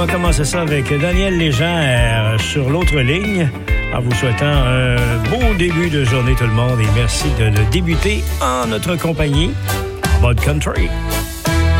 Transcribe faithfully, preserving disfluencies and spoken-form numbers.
va commencer ça avec Daniel Légère sur l'autre ligne, en vous souhaitant un bon début de journée tout le monde et merci de le débuter en notre compagnie en mode country.